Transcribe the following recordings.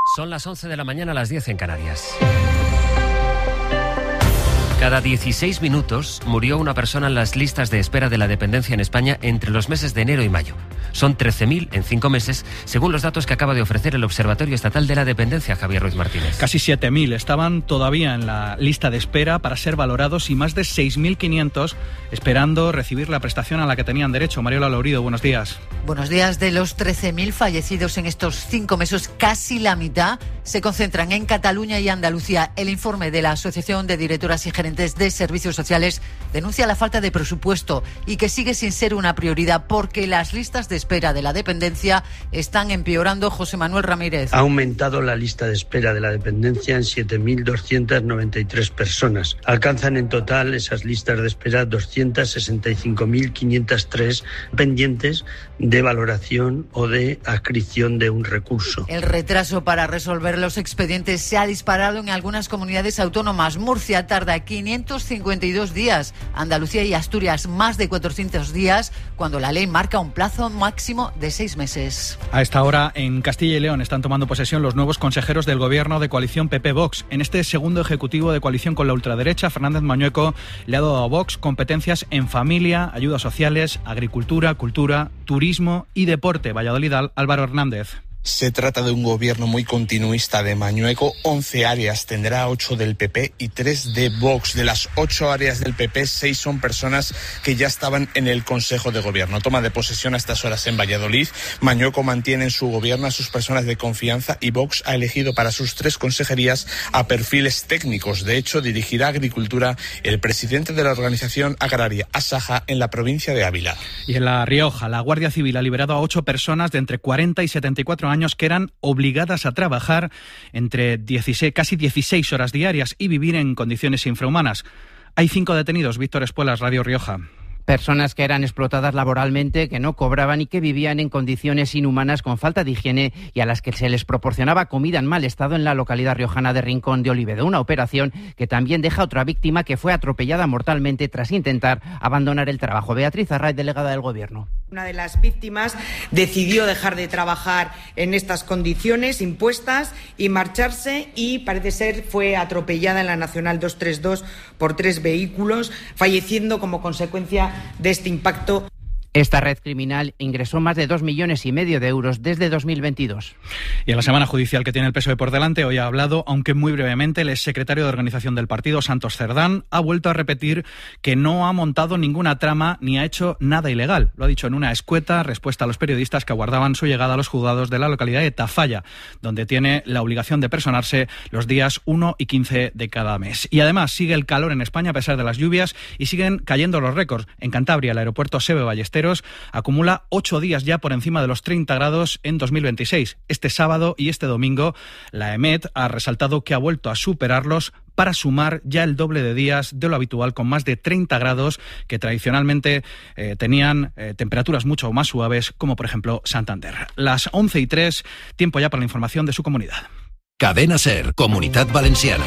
Son las 11 de la mañana, las 10 en Canarias. Cada 16 minutos murió una persona en las listas de espera de la dependencia en España entre los meses de enero y mayo. Son 13.000 en 5 meses, según los datos que acaba de ofrecer el Observatorio Estatal de la Dependencia, Javier Ruiz Martínez. Casi 7.000 estaban todavía en la lista de espera para ser valorados y más de 6.500 esperando recibir la prestación a la que tenían derecho. Mariola Lourido, buenos días. Buenos días. De los 13.000 fallecidos en estos 5 meses, casi la mitad se concentran en Cataluña y Andalucía. El informe de la Asociación de Directoras y Gerentes de Servicios Sociales denuncia la falta de presupuesto y que sigue sin ser una prioridad porque las listas de espera de la dependencia están empeorando. José Manuel Ramírez. Ha aumentado la lista de espera de la dependencia en 7.293 personas. Alcanzan en total esas listas de espera 265.503 pendientes de valoración o de adscripción de un recurso. El retraso para resolver los expedientes se ha disparado en algunas comunidades autónomas. Murcia tarda 552 días, Andalucía y Asturias más de 400 días, cuando la ley marca un plazo máximo de 6 meses. A esta hora en Castilla y León están tomando posesión los nuevos consejeros del gobierno de coalición PP-Vox. En este segundo ejecutivo de coalición con la ultraderecha, Fernández Mañueco le ha dado a Vox competencias en familia, ayudas sociales, agricultura, cultura, turismo y deporte. Valladolid, Álvaro Hernández. Se trata de un gobierno muy continuista de Mañueco. 11 áreas tendrá, 8 del PP y 3 de Vox. De las 8 áreas del PP, 6 son personas que ya estaban en el Consejo de Gobierno. Toma de posesión a estas horas en Valladolid. Mañueco mantiene en su gobierno a sus personas de confianza y Vox ha elegido para sus 3 consejerías a perfiles técnicos. De hecho, dirigirá Agricultura el presidente de la organización agraria Asaja en la provincia de Ávila. Y en La Rioja, la Guardia Civil ha liberado a 8 personas de entre 40 y 74 años que eran obligadas a trabajar entre casi 16 horas diarias y vivir en condiciones infrahumanas. Hay 5 detenidos. Víctor Espuelas, Radio Rioja. Personas que eran explotadas laboralmente, que no cobraban y que vivían en condiciones inhumanas con falta de higiene y a las que se les proporcionaba comida en mal estado en la localidad riojana de Rincón de Olivedo. Una operación que también deja otra víctima que fue atropellada mortalmente tras intentar abandonar el trabajo. Beatriz Arraiz, delegada del Gobierno. Una de las víctimas decidió dejar de trabajar en estas condiciones impuestas y marcharse y parece ser fue atropellada en la Nacional 232 por 3 vehículos, falleciendo como consecuencia de este impacto. Esta red criminal ingresó más de 2,5 millones de euros desde 2022. Y en la semana judicial que tiene el PSOE por delante, hoy ha hablado, aunque muy brevemente, el exsecretario de organización del partido, Santos Cerdán, ha vuelto a repetir que no ha montado ninguna trama ni ha hecho nada ilegal. Lo ha dicho en una escueta respuesta a los periodistas que aguardaban su llegada a los juzgados de la localidad de Tafalla, donde tiene la obligación de personarse los días 1 y 15 de cada mes. Y además sigue el calor en España a pesar de las lluvias y siguen cayendo los récords. En Cantabria, el aeropuerto Seve Ballesteros acumula 8 días ya por encima de los 30 grados en 2026. Este sábado y este domingo, la EMET ha resaltado que ha vuelto a superarlos para sumar ya el doble de días de lo habitual, con más de 30 grados que tradicionalmente tenían temperaturas mucho más suaves, como por ejemplo Santander. Las 11:03, tiempo ya para la información de su comunidad. Cadena SER, Comunidad Valenciana.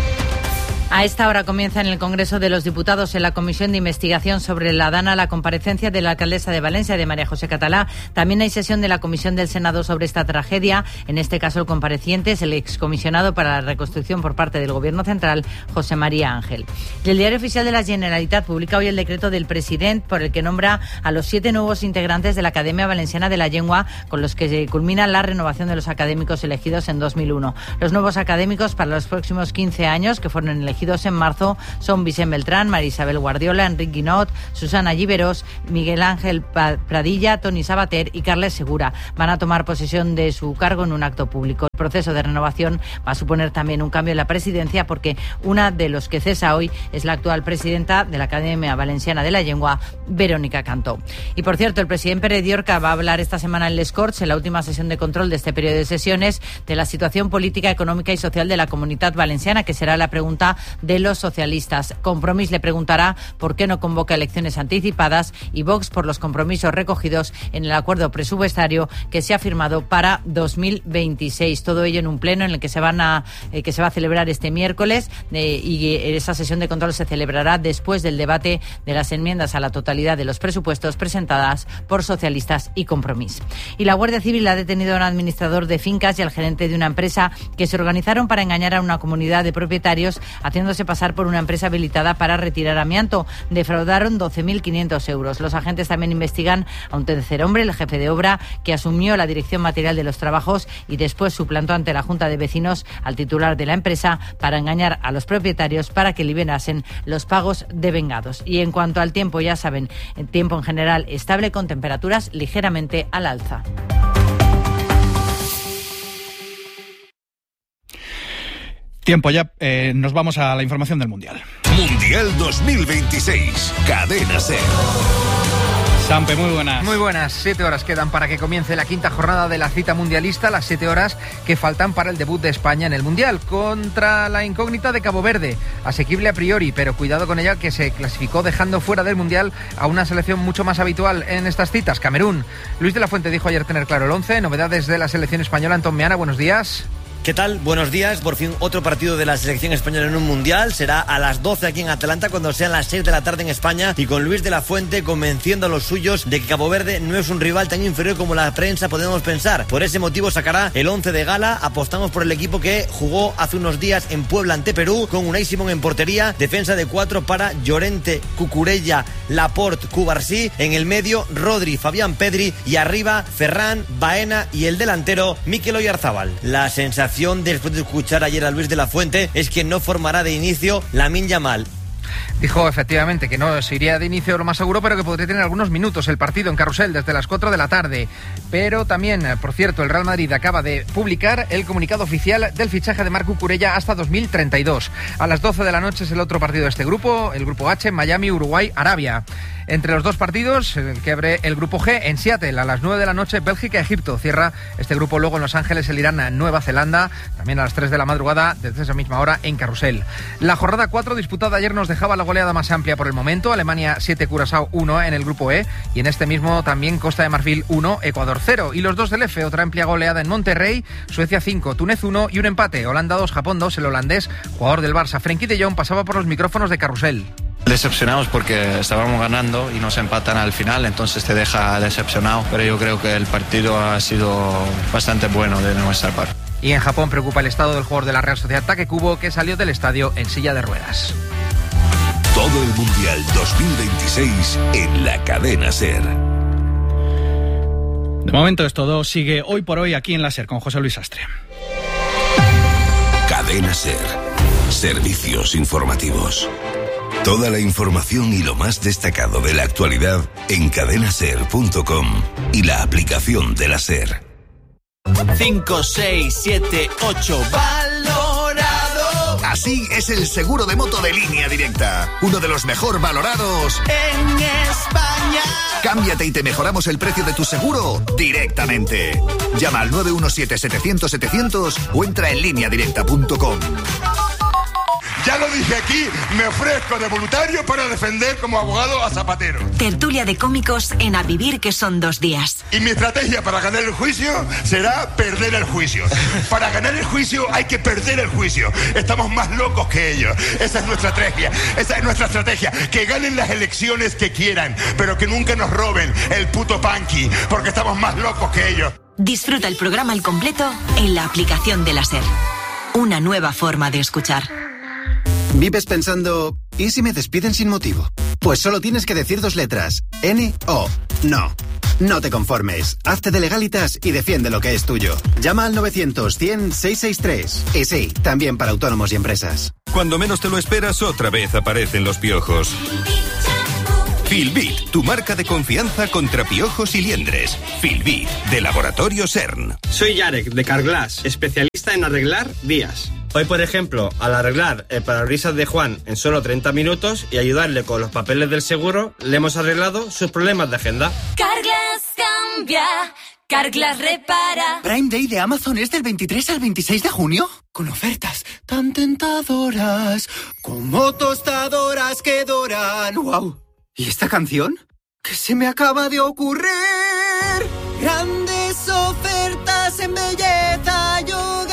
A esta hora comienza en el Congreso de los Diputados, en la Comisión de Investigación sobre la DANA, la comparecencia de la alcaldesa de Valencia, de María José Catalá. También hay sesión de la Comisión del Senado sobre esta tragedia. En este caso, el compareciente es el excomisionado para la reconstrucción por parte del Gobierno central, José María Ángel. Y el Diario Oficial de la Generalitat publica hoy el decreto del presidente por el que nombra a los 7 nuevos integrantes de la Academia Valenciana de la Llengua, con los que se culmina la renovación de los académicos elegidos en 2001. Los nuevos académicos para los próximos 15 años, que fueron elegidos en marzo, son Vicent Beltrán, María Isabel Guardiola, Enric Guinot, Susana Lliveros, Miguel Ángel Pradilla, Toni Sabater y Carles Segura. Van a tomar posesión de su cargo en un acto público. El proceso de renovación va a suponer también un cambio en la presidencia, porque una de los que cesa hoy es la actual presidenta de la Academia Valenciana de la Llengua, Verónica Cantó. Y por cierto, el presidente Pere Llorca va a hablar esta semana en Les Corts, en la última sesión de control de este periodo de sesiones, de la situación política, económica y social de la Comunidad Valenciana, que será la pregunta de los socialistas. Compromís le preguntará por qué no convoca elecciones anticipadas y Vox por los compromisos recogidos en el acuerdo presupuestario que se ha firmado para 2026. Todo ello en un pleno en el que se va a celebrar este miércoles y esa sesión de control se celebrará después del debate de las enmiendas a la totalidad de los presupuestos presentadas por Socialistas y Compromís. Y la Guardia Civil ha detenido a un administrador de fincas y al gerente de una empresa que se organizaron para engañar a una comunidad de propietarios haciéndose pasar por una empresa habilitada para retirar amianto. Defraudaron 12.500 euros. Los agentes también investigan a un tercer hombre, el jefe de obra, que asumió la dirección material de los trabajos y después suplantó ante la Junta de Vecinos al titular de la empresa para engañar a los propietarios para que liberasen los pagos devengados. Y en cuanto al tiempo, ya saben, el tiempo en general estable con temperaturas ligeramente al alza. Tiempo ya, nos vamos a la información del Mundial. Mundial 2026, Cadena SER. Sampe, muy buenas. Muy buenas. 7 horas quedan para que comience la quinta jornada de la cita mundialista, las 7 horas que faltan para el debut de España en el Mundial, contra la incógnita de Cabo Verde, asequible a priori, pero cuidado con ella, que se clasificó dejando fuera del Mundial a una selección mucho más habitual en estas citas, Camerún. Luis de la Fuente dijo ayer tener claro el 11, novedades de la selección española. Antón Meana, buenos días. ¿Qué tal? Buenos días. Por fin otro partido de la selección española en un mundial. Será a las 12 aquí en Atlanta, cuando sean las 6 de la tarde en España, y con Luis de la Fuente convenciendo a los suyos de que Cabo Verde no es un rival tan inferior como la prensa podemos pensar. Por ese motivo sacará el 11 de gala. Apostamos por el equipo que jugó hace unos días en Puebla ante Perú, con Unai Simón en portería, defensa de 4 para Llorente, Cucurella, Laporte, Cubarsí, en el medio Rodri, Fabián Pedri, y arriba Ferran, Baena y el delantero Mikel Oyarzábal. La sensación después de escuchar ayer a Luis de la Fuente es que no formará de inicio Lamine Yamal. Dijo efectivamente que no se iría de inicio lo más seguro, pero que podría tener algunos minutos el partido en Carrusel desde las 4 de la tarde. Pero también, por cierto, el Real Madrid acaba de publicar el comunicado oficial del fichaje de Marc Cucurella hasta 2032. A las 12 de la noche es el otro partido de este grupo, el grupo H, Miami, Uruguay, Arabia. Entre los dos partidos, el que abre el grupo G en Seattle, a las 9 de la noche, Bélgica, Egipto. Cierra este grupo luego en Los Ángeles, el Irán, Nueva Zelanda, también a las 3 de la madrugada, desde esa misma hora en Carrusel. La jornada 4 disputada ayer nos dejaba la goleada más amplia por el momento. Alemania 7, Curazao 1 en el grupo E, y en este mismo también Costa de Marfil 1, Ecuador 0. Y los dos del F, otra amplia goleada en Monterrey, Suecia 5, Túnez 1 y un empate, Holanda 2, Japón 2, el holandés, jugador del Barça, Frenkie de Jong, pasaba por los micrófonos de Carrusel. Decepcionados porque estábamos ganando y nos empatan al final, entonces te deja decepcionado, pero yo creo que el partido ha sido bastante bueno de nuestra parte. Y en Japón preocupa el estado del jugador de la Real Sociedad Takekubo, que salió del estadio en silla de ruedas. Todo el Mundial 2026 en la Cadena SER. De momento es todo. Sigue Hoy por Hoy aquí en la SER con José Luis Sastre. Cadena SER. Servicios informativos. Toda la información y lo más destacado de la actualidad en cadenaser.com y la aplicación de la SER. 5, 6, 7, 8, valorado. Así es el seguro de moto de Línea Directa. Uno de los mejor valorados en España. Cámbiate y te mejoramos el precio de tu seguro directamente. Llama al 917-700-700 o entra en lineadirecta.com. Ya lo dije aquí, me ofrezco de voluntario para defender como abogado a Zapatero. Tertulia de cómicos en A Vivir, que son 2 días. Y mi estrategia para ganar el juicio será perder el juicio. Para ganar el juicio hay que perder el juicio. Estamos más locos que ellos. Esa es nuestra estrategia. Esa es nuestra estrategia. Que ganen las elecciones que quieran, pero que nunca nos roben el puto punky, porque estamos más locos que ellos. Disfruta el programa al completo en la aplicación de la SER. Una nueva forma de escuchar. ¿Vives pensando, ¿y si me despiden sin motivo? Pues solo tienes que decir 2 letras. N-O. No. No te conformes. Hazte de Legalitas y defiende lo que es tuyo. Llama al 900-100-663. Y sí, también para autónomos y empresas. Cuando menos te lo esperas, otra vez aparecen los piojos. Filbit, tu marca de confianza contra piojos y liendres. Filbit, de Laboratorio CERN. Soy Yarek, de Carglass, especialista en arreglar vías. Hoy, por ejemplo, al arreglar el parabrisas de Juan en solo 30 minutos y ayudarle con los papeles del seguro, le hemos arreglado sus problemas de agenda. Carglass cambia, Carglass repara. Prime Day de Amazon es del 23 al 26 de junio. Con ofertas tan tentadoras como tostadoras que doran. ¡Wow! ¿Y esta canción? ¿Qué se me acaba de ocurrir? Grandes ofertas en belleza y hogar.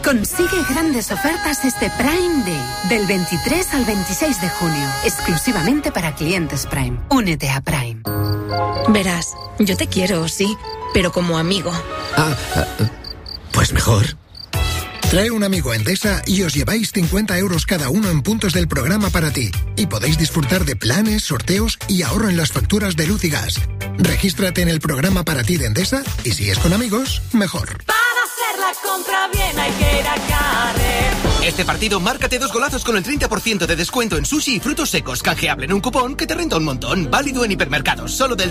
Consigue grandes ofertas este Prime Day, del 23 al 26 de junio, exclusivamente para clientes Prime. Únete a Prime. Verás, yo te quiero, sí, pero como amigo. Pues mejor. Trae un amigo a Endesa y os lleváis 50 euros cada uno en puntos del programa para ti. Y podéis disfrutar de planes, sorteos y ahorro en las facturas de luz y gas. Regístrate en el programa para ti de Endesa y si es con amigos, mejor. Para hacer la compra bien hay que ir a Carrefour. Este partido, márcate 2 golazos con el 30% de descuento en sushi y frutos secos, canjeable en un cupón que te renta un montón. Válido en hipermercados, solo del